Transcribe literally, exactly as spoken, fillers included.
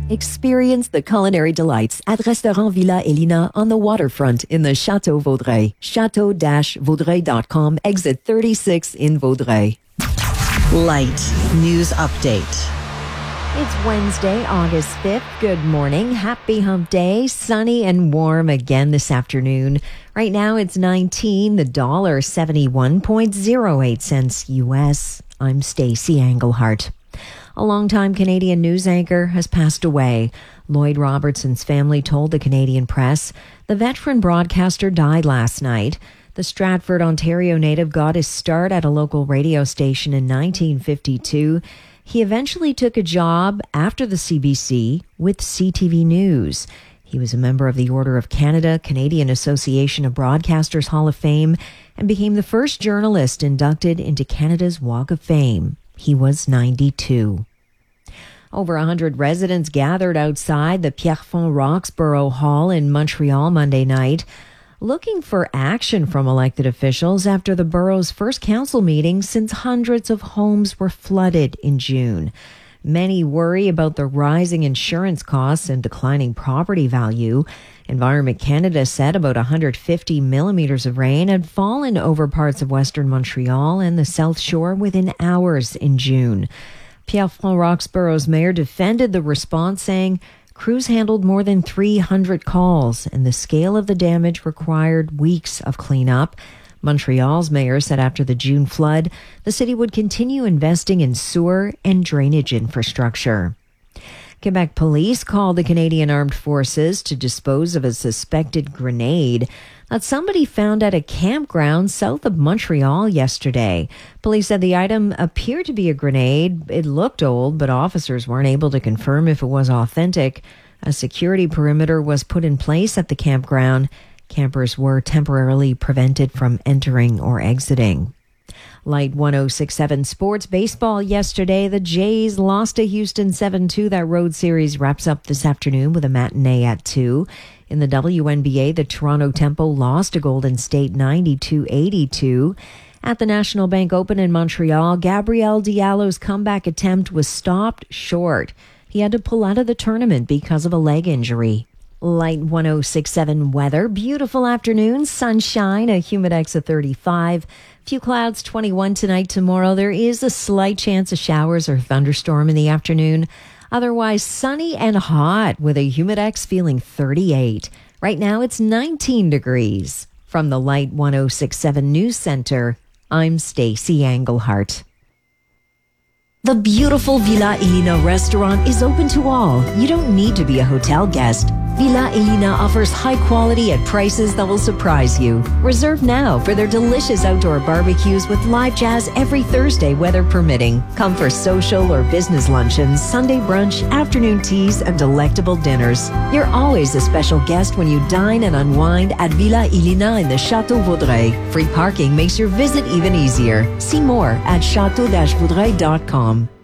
Experience the culinary delights at Restaurant Villa Elina on the waterfront in the Chateau Vaudreuil. chateau dash vaudreuil dot com, exit thirty-six in Vaudreuil. Light News Update. It's Wednesday, August fifth. Good morning. Happy hump day. Sunny and warm again this afternoon. Right now it's nineteen, the dollar seventy-one point oh eight cents U S. I'm Stacey Englehart. A longtime Canadian news anchor has passed away. Lloyd Robertson's family told the Canadian press the veteran broadcaster died last night. The Stratford, Ontario native got his start at a local radio station in nineteen fifty-two. He eventually took a job after the C B C with C T V News. He was a member of the Order of Canada, Canadian Association of Broadcasters Hall of Fame, and became the first journalist inducted into Canada's Walk of Fame. He was ninety-two. Over one hundred residents gathered outside the Pierrefonds Roxborough Hall in Montreal Monday night, looking for action from elected officials after the borough's first council meeting since hundreds of homes were flooded in June. Many worry about the rising insurance costs and declining property value. Environment Canada said about one hundred fifty millimeters of rain had fallen over parts of Western Montreal and the South Shore within hours in June. Pierrefonds Roxborough's mayor defended the response, saying crews handled more than three hundred calls and the scale of the damage required weeks of cleanup. Montreal's mayor said after the June flood, the city would continue investing in sewer and drainage infrastructure. Quebec police called the Canadian Armed Forces to dispose of a suspected grenade that somebody found at a campground south of Montreal yesterday. Police said the item appeared to be a grenade. It looked old, but officers weren't able to confirm if it was authentic. A security perimeter was put in place at the campground. Campers were temporarily prevented from entering or exiting. Light one oh six point seven Sports Baseball yesterday. The Jays lost to Houston seven two. That road series wraps up this afternoon with a matinee at two. In the W N B A, the Toronto Tempo lost to Golden State ninety-two eighty-two. At the National Bank Open in Montreal, Gabriel Diallo's comeback attempt was stopped short. He had to pull out of the tournament because of a leg injury. Light one oh six point seven weather. Beautiful afternoon, sunshine, a humidex of thirty-five. Few clouds, twenty-one tonight, tomorrow. There is a slight chance of showers or thunderstorm in the afternoon. Otherwise, sunny and hot with a humidex feeling thirty-eight. Right now, it's nineteen degrees. From the Light one oh six point seven News Center, I'm Stacey Englehart. The beautiful Villa Elina restaurant is open to all. You don't need to be a hotel guest. Villa Elina offers high quality at prices that will surprise you. Reserve now for their delicious outdoor barbecues with live jazz every Thursday, weather permitting. Come for social or business luncheons, Sunday brunch, afternoon teas, and delectable dinners. You're always a special guest when you dine and unwind at Villa Elina in the Chateau Vaudreuil. Free parking makes your visit even easier. See more at chateau dash vaudreuil dot com.